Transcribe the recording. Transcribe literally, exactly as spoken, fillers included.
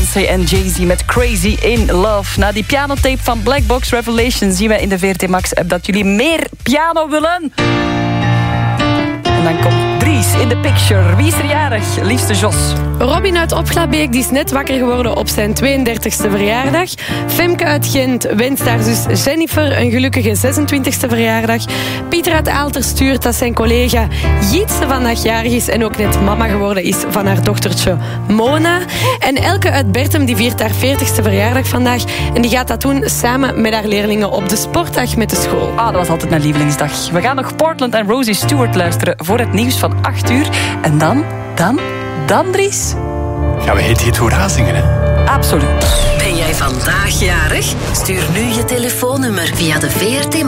Beyoncé en Jay-Z met Crazy in Love. Na die pianotape van Black Box Revelation zien we in de V R T Max-app dat jullie meer piano willen. En dan komt Dries in de picture. Wie is er jarig? Liefste Jos. Robin uit Opglabeek die is net wakker geworden op zijn tweeëndertigste verjaardag. Femke uit Gent wenst haar zus Jennifer een gelukkige zesentwintigste verjaardag. Pieter uit Aalter stuurt dat zijn collega Jietse vandaag jarig is en ook net mama geworden is van haar dochtertje Mona. En Elke uit Bertem die viert haar veertigste verjaardag vandaag. En die gaat dat doen samen met haar leerlingen op de sportdag met de school. Ah, dat was altijd mijn lievelingsdag. We gaan nog Portland en Rosie Stewart luisteren voor het nieuws van acht uur. En dan, dan, dan Dries. Gaan we Hit Hit Hoera zingen, hè? Absoluut. Ben jij vandaag jarig? Stuur nu je telefoonnummer via de V R T